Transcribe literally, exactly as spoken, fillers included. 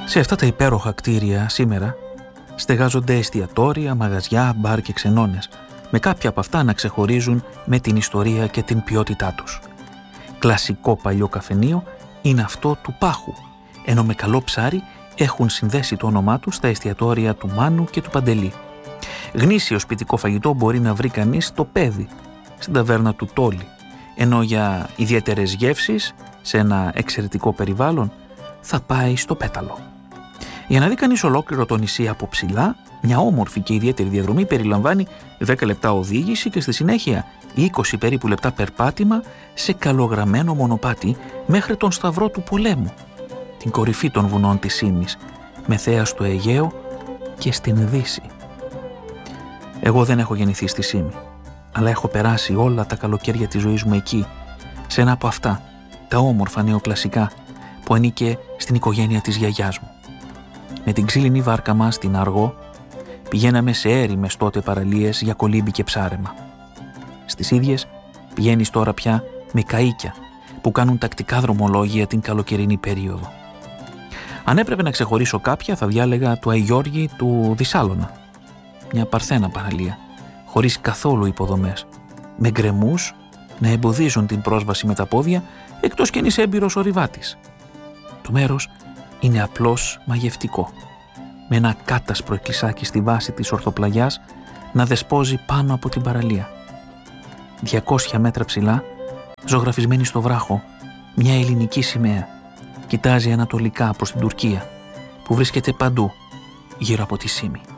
Σε αυτά τα υπέροχα κτίρια σήμερα στεγάζονται εστιατόρια, μαγαζιά, μπαρ και ξενώνες, με κάποια από αυτά να ξεχωρίζουν με την ιστορία και την ποιότητά τους. Κλασικό παλιό καφενείο είναι αυτό του Πάχου, ενώ με καλό ψάρι έχουν συνδέσει το όνομά τους στα εστιατόρια του Μάνου και του Παντελή. Γνήσιο σπιτικό φαγητό μπορεί να βρει κανείς στο Πέδι, στην ταβέρνα του Τόλι, ενώ για ιδιαίτερες γεύσεις, σε ένα εξαιρετικό περιβάλλον, θα πάει στο Πέταλο. Για να δει κανείς ολόκληρο το νησί από ψηλά, μια όμορφη και ιδιαίτερη διαδρομή περιλαμβάνει δέκα λεπτά οδήγηση και στη συνέχεια είκοσι περίπου λεπτά περπάτημα σε καλογραμμένο μονοπάτι μέχρι τον Σταυρό του Πολέμου, την κορυφή των βουνών της Σύμης, με θέα στο Αιγαίο και στην Δύση. Εγώ δεν έχω γεννηθεί στη Σύμη, αλλά έχω περάσει όλα τα καλοκαίρια της ζωής μου εκεί, σε ένα από αυτά, τα όμορφα νεοκλασικά που ανήκε στην οικογένεια της γιαγιάς μου. Με την ξύλινη βάρκα μας στην Αργό πηγαίναμε σε έρημες τότε παραλίες για κολύμπι και ψάρεμα. Στις ίδιες πηγαίνεις τώρα πια με καΐκια που κάνουν τακτικά δρομολόγια την καλοκαιρινή περίοδο. Αν έπρεπε να ξεχωρίσω κάποια, θα διάλεγα του Αϊγιώργη του Δυσάλωνα. Μια παρθένα παραλία, χωρίς καθόλου υποδομές, με γκρεμούς να εμποδίζουν την πρόσβαση με τα πόδια, εκτός κι αν είσαι έμπειρος ορειβάτης. Το μέρος είναι απλώς μαγευτικό, με ένα κάτασπρο εκκλησάκι στη βάση της ορθοπλαγιάς να δεσπόζει πάνω από την παραλία. διακόσια μέτρα ψηλά, ζωγραφισμένη στο βράχο, μια ελληνική σημαία κοιτάζει ανατολικά προς την Τουρκία, που βρίσκεται παντού γύρω από τη Σύμη.